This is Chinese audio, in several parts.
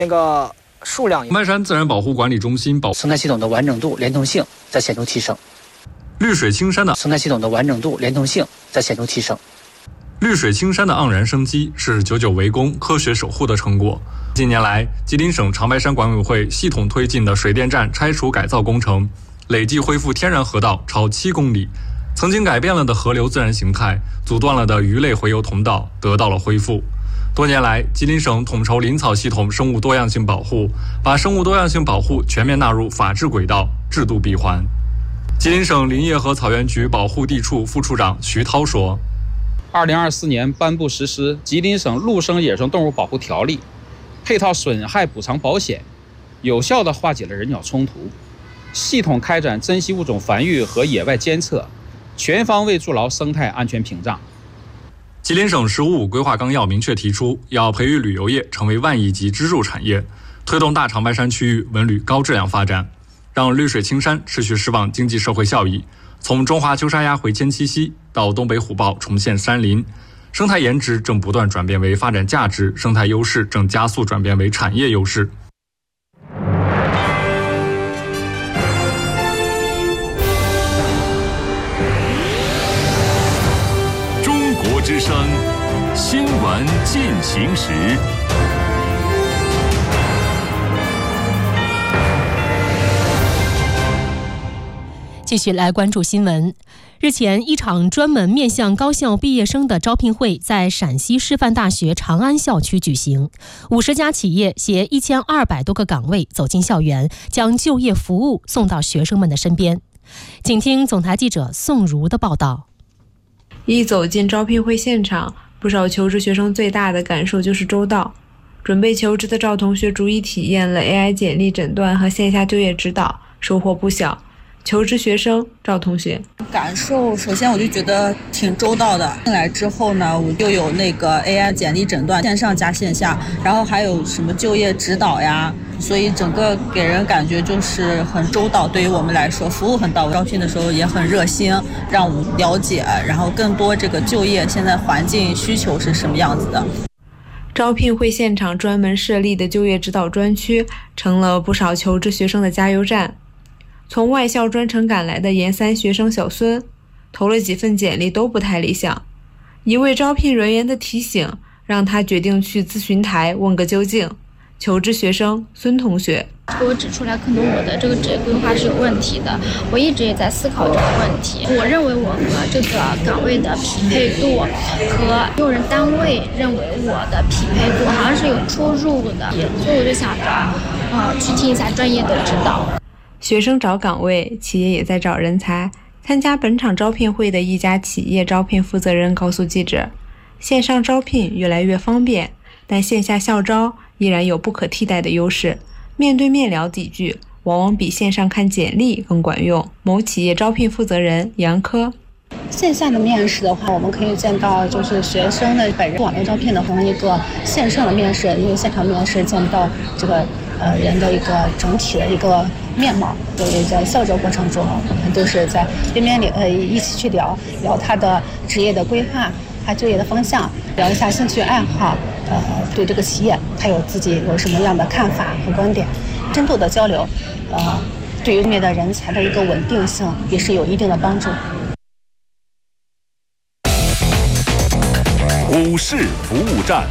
那个数量。 长白山自然保护管理中心生态系统的完整度、连通性在显著提升。 绿水青山的生态系统的完整度、连通性在显著提升。 绿水青山的盎然生机是久久为功、科学守护的成果。近年来，吉林省长白山管委会系统推进的水电站拆除改造工程，累计恢复天然河道超7公里，曾经改变了的河流自然形态、阻断了的鱼类洄游通道得到了恢复。多年来，吉林省统筹林草系统生物多样性保护，把生物多样性保护全面纳入法治轨道、制度闭环。吉林省林业和草原局保护地处副处长徐涛说 ：2024年颁布实施《吉林省陆生野生动物保护条例》，配套损害补偿保险，有效地化解了人鸟冲突，系统开展珍稀物种繁育和野外监测，全方位筑牢生态安全屏障。 吉林省“十五”规划纲要明确提出，要培育旅游业成为万亿级支柱产业，推动大长白山区域文旅高质量发展，让绿水青山持续释放经济社会效益。从中华秋沙鸭回迁栖息到东北虎豹重现山林，生态颜值正不断转变为发展价值，生态优势正加速转变为产业优势。 中国之声新闻进行时。 继续来关注新闻。日前，一场专门面向高校毕业生的招聘会在陕西师范大学长安校区举行，50家企业携1200多个岗位走进校园，将就业服务送到学生们的身边。请听总台记者宋如的报道。 一走进招聘会现场，不少求职学生最大的感受就是周到。准备求职的赵同学逐一体验了 AI 简历诊断和线下就业指导，收获不小。求职学生赵同学感受，首先我就觉得挺周到的。进来之后呢，我就有那个 AI 简历诊断，线上加线下，然后还有什么就业指导呀，所以整个给人感觉就是很周到。对于我们来说，服务很到位。招聘的时候也很热心，让我们了解，然后更多这个就业现在环境需求是什么样子的。 招聘会现场专门设立的就业指导专区，成了不少求职学生的加油站。从外校专程赶来的研3学生小孙，投了几份简历都不太理想。一位招聘人员的提醒，让他决定去咨询台问个究竟。求职学生孙同学给我指出来，可能我的这个职业规划是有问题的。我一直也在思考这个问题。我认为我和这个岗位的匹配度和用人单位认为我的匹配度好像是有出入的，所以我就想着去听一下专业的指导。 学生找岗位，企业也在找人才。参加本场招聘会的一家企业招聘负责人告诉记者，线上招聘越来越方便，但线下校招依然有不可替代的优势。面对面聊几句，往往比线上看简历更管用。某企业招聘负责人杨科， 线下的面试的话，我们可以见到就是学生的本人。网络招聘的和一个线上的面试，因为现场面试见不到这个人的一个整体的一个面貌，所以在校招过程中，我们都是在边边一起去聊他的职业的规划，他就业的方向，聊一下兴趣爱好，对这个企业还有自己有什么样的看法和观点，深度的交流，对于后面的人才的一个稳定性也是有一定的帮助。 股市服务站，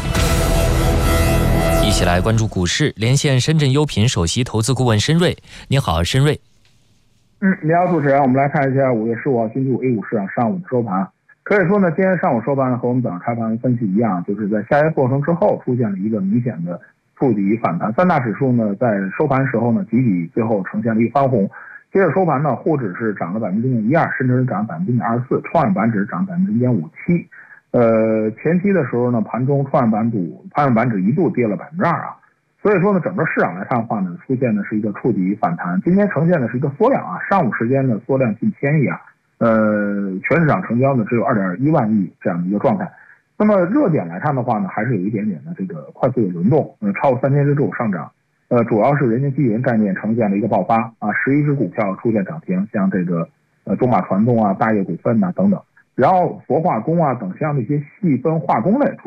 一起来关注股市，连线深圳优品首席投资顾问申瑞。你好，申瑞。 你好，主持人。我们来看一下5月15号星期五 A 股市场上午的收盘。可以说呢，今天上午收盘和我们早上开盘分析一样，就是在下跌过程之后出现了一个明显的触底反弹。三大指数呢在收盘时候呢集体最后呈现了一个翻红。接着收盘呢，沪指是涨了 0.12%， 深圳涨 0.24%， 创业板指涨 0.57%。前期的时候呢，盘中创业板指一度跌了 2% 啊，所以说呢，整个市场来看的话呢，出现的是一个触底反弹。今天呈现的是一个缩量啊，上午时间呢缩量近1000亿啊，全市场成交呢只有2.1万亿这样的一个状态。那么热点来看的话呢，还是有一点点的这个快速的轮动，超过3000只上涨，主要是人民币元概念呈现了一个爆发啊，11只股票出现涨停，像这个中马传动啊、大业股份啊等等。然后氟化工啊等像那些细分化工类